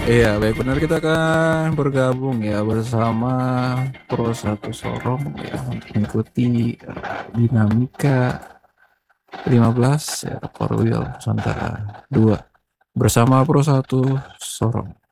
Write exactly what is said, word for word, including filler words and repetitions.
Iya, baik benar kita akan bergabung ya bersama Pro Satu Sorong ya untuk mengikuti eh, dinamika lima belas ya Core Wheel Nusantara dua bersama Pro Satu Sorong.